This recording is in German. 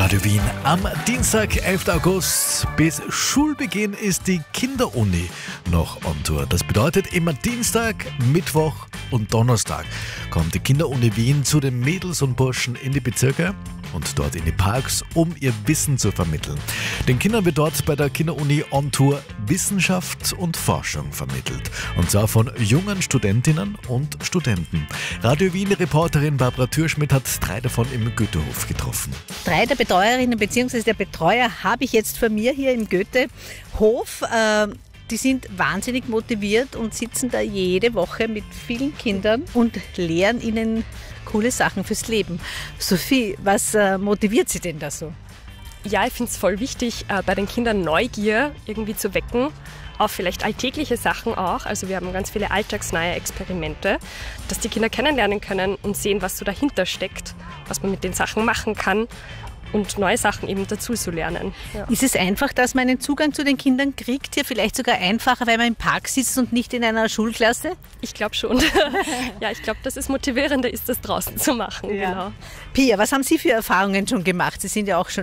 Radio Wien. Am Dienstag, 11. August bis Schulbeginn ist die Kinderuni noch on Tour. Das bedeutet, immer Dienstag, Mittwoch und Donnerstag kommt die Kinderuni Wien zu den Mädels und Burschen in die Bezirke und dort in die Parks, um ihr Wissen zu vermitteln. Den Kindern wird dort bei der Kinderuni on Tour Wissenschaft und Forschung vermittelt. Und zwar von jungen Studentinnen und Studenten. Radio Wien-Reporterin Barbara Türschmidt hat 3 davon im Goethehof getroffen. 3 der Betreuerinnen bzw. der Betreuer habe ich jetzt vor mir hier im Goethehof. Die sind wahnsinnig motiviert und sitzen da jede Woche mit vielen Kindern und lehren ihnen coole Sachen fürs Leben. Sophie, was motiviert Sie denn da so? Ja, ich finde es voll wichtig, bei den Kindern Neugier irgendwie zu wecken, auf vielleicht alltägliche Sachen auch. Also wir haben ganz viele alltagsnahe Experimente, dass die Kinder kennenlernen können und sehen, was so dahinter steckt, was man mit den Sachen machen kann und neue Sachen eben dazu zu lernen. Ja. Ist es einfach, dass man einen Zugang zu den Kindern kriegt? Hier vielleicht sogar einfacher, weil man im Park sitzt und nicht in einer Schulklasse? Ich glaube schon. Ja, ich glaube, dass es motivierender ist, das draußen zu machen. Ja. Genau. Pia, was haben Sie für Erfahrungen schon gemacht? Sie sind ja auch schon